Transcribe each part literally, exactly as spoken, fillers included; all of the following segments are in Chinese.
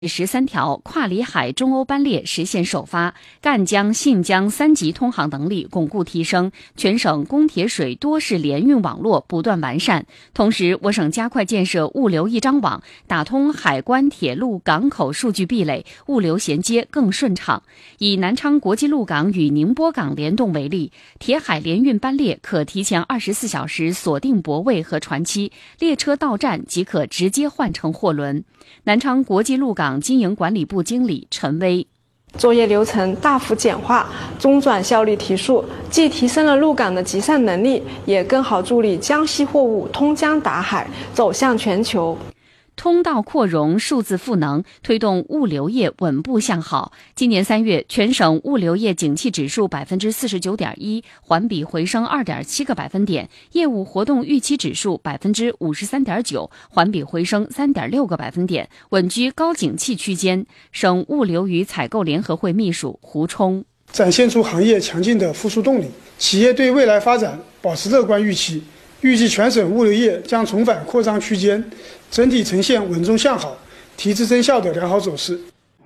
十三条跨里海中欧班列实现首发，赣江、信江三级通航能力巩固提升，全省公铁水多式联运网络不断完善。同时，我省加快建设物流一张网，打通海关、铁路、港口数据壁垒，物流衔接更顺畅。以南昌国际陆港与宁波港联动为例，铁海联运班列可提前二十四小时锁定泊位和船期，列车到站即可直接换乘货轮。南昌国际陆港经营管理部经理陈威， 作业流程大幅简化，中转效率提速，既提升了陆港的集散能力，也更好助力江西货物通江达海，走向全球。 通道扩容、数字赋能，推动物流业稳步向好。今年三月，全省物流业景气指数百分之四十九点一，环比回升二点七个百分点；业务活动预期指数百分之五十三点九，环比回升三点六个百分点，稳居高景气区间。省物流与采购联合会秘书胡冲， 展现出行业强劲的复苏动力，企业对未来发展保持乐观预期。预计全省物流业将重返扩张区间，整体呈现稳中向好、提质增效的良好走势。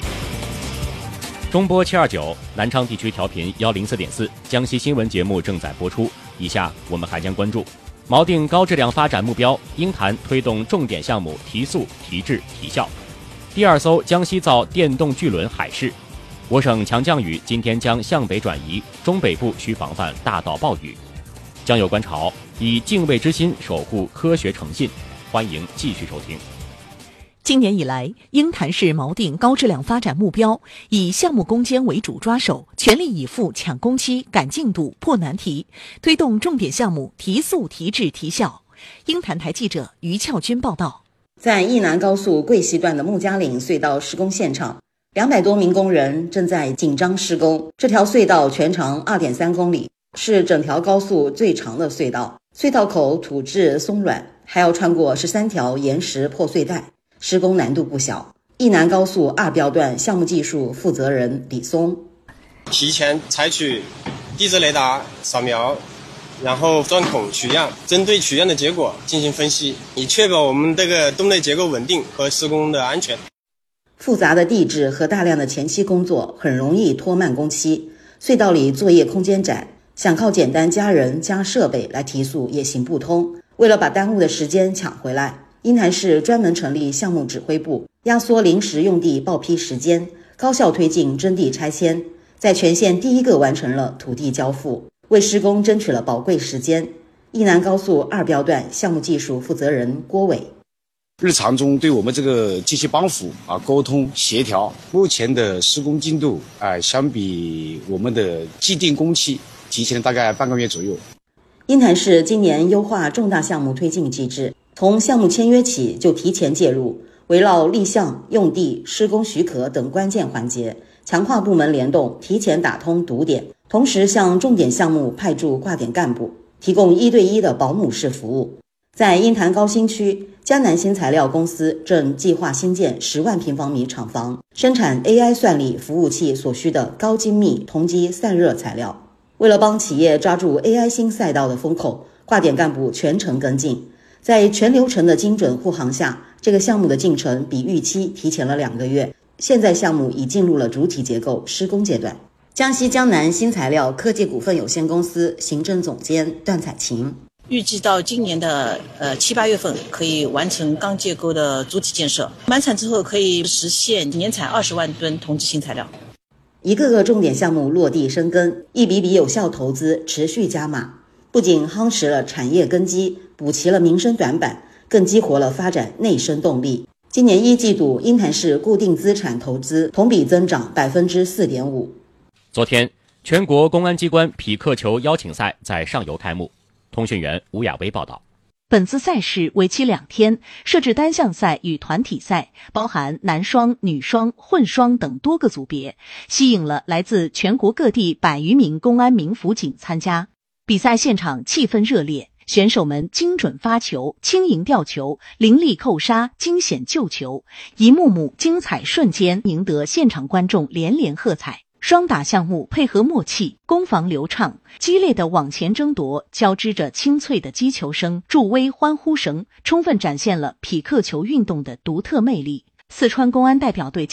中波七二九，南昌地区调频幺零四点四，江西新闻节目正在播出。以下我们还将关注：锚定高质量发展目标，鹰潭推动重点项目提速、提质、提效。第二艘江西造电动巨轮海试。我省强降雨今天将向北转移，中北部需防范大到暴雨。江有观潮，以敬畏之心守护科学诚信。欢迎继续收听。 今年以来，鹰潭市锚定高质量发展目标，以项目攻坚为主抓手，全力以赴抢工期、赶进度、破难题，推动重点项目提速、提质、提效。鹰潭台记者于俏军报道。 在义南高速桂溪段的木家岭隧道施工现场，两百多名工人正在紧张施工。这条隧道全长 二点三公里，是整条高速最长的隧道。隧道口土质松软，还要穿过十三条岩石破碎带，施工难度不小。义南高速二标段项目技术负责人李松， 提前采取地质雷达扫描，然后钻孔取样，针对取样的结果进行分析，以确保我们这个洞内结构稳定和施工的安全。 复杂的地质和大量的前期工作很容易拖慢工期，隧道里作业空间窄，想靠简单加人加设备来提速也行不通。为了把耽误的时间抢回来，鹰潭市专门成立项目指挥部，压缩临时用地报批时间，高效推进征地拆迁，在全县第一个完成了土地交付，为施工争取了宝贵时间。义南高速二标段项目技术负责人郭伟， 日常中对我们这个机器帮扶啊沟通协调，目前的施工进度啊相比我们的既定工期提前大概半个月左右。 鹰潭市今年优化重大项目推进机制，从项目签约起就提前介入，围绕立项、用地、施工许可等关键环节，强化部门联动，提前打通堵点，同时向重点项目派驻挂点干部，提供一对一的保姆式服务。在鹰潭高新区，江南新材料公司正计划新建十万平方米厂房，生产 A I 算力服务器所需的高精密同基散热材料。为了帮企业抓住 A I 新赛道的风口，挂点干部全程跟进，在全流程的精准护航下，这个项目的进程比预期提前了两个月。现在项目已进入了主体结构施工阶段。江西江南新材料科技股份有限公司行政总监段彩琴， 预计到今年的呃七八月份可以完成钢结构的主体建设，满产之后可以实现年产二十万吨同质新材料。 一个个重点项目落地生根，一笔笔有效投资持续加码，不仅夯实了产业根基，补齐了民生短板，更激活了发展内生动力。今年一季度，鹰潭市固定资产投资同比增长百分之四点五。 昨天，全国公安机关匹克球邀请赛在上游开幕。通讯员吴亚威报道。 本次赛事为期两天，设置单项赛与团体赛，包含男双、女双、混双等多个组别，吸引了来自全国各地百余名公安民辅警参加。比赛现场气氛热烈，选手们精准发球、轻盈吊球、凌厉扣杀、惊险救球，一幕幕精彩瞬间赢得现场观众连连喝彩。双打项目配合默契，攻防流畅，激烈的往前争夺交织着清脆的击球声、助威欢呼声，充分展现了匹克球运动的独特魅力。 四川公安代表队